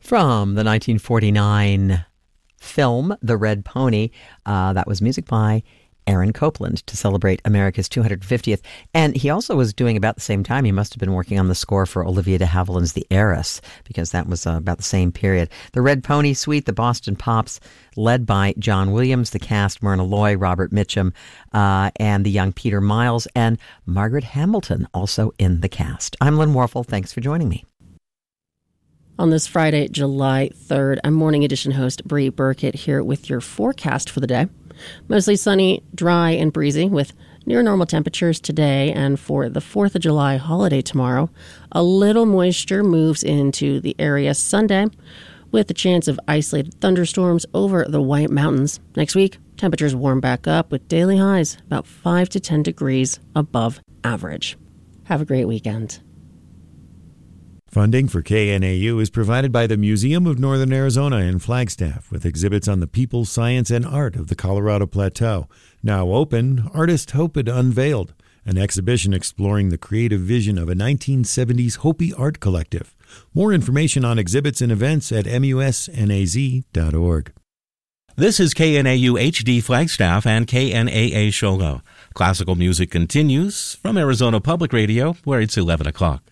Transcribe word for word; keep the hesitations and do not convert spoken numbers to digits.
From the nineteen forty-nine film, The Red Pony, uh, that was music by Aaron Copland to celebrate America's two hundred fiftieth. And he also was doing about the same time, he must have been working on the score for Olivia de Havilland's The Heiress, because that was uh, about the same period. The Red Pony Suite, the Boston Pops, led by John Williams, the cast, Myrna Loy, Robert Mitchum, uh, and the young Peter Miles, and Margaret Hamilton also in the cast. I'm Lynn Warfel. Thanks for joining me. On this Friday, July third, I'm Morning Edition host Bree Burkett here with your forecast for the day. Mostly sunny, dry, and breezy with near normal temperatures today, and for the fourth of July holiday tomorrow, a little moisture moves into the area Sunday with a chance of isolated thunderstorms over the White Mountains. Next week, temperatures warm back up with daily highs about five to ten degrees above average. Have a great weekend. Funding for K N A U is provided by the Museum of Northern Arizona in Flagstaff, with exhibits on the people, science, and art of the Colorado Plateau. Now open, Artist Hoped Unveiled, an exhibition exploring the creative vision of a nineteen seventies Hopi art collective. More information on exhibits and events at M U S N A Z dot org. This is K N A U H D Flagstaff and K N A A Shogo. Classical music continues from Arizona Public Radio, where it's eleven o'clock.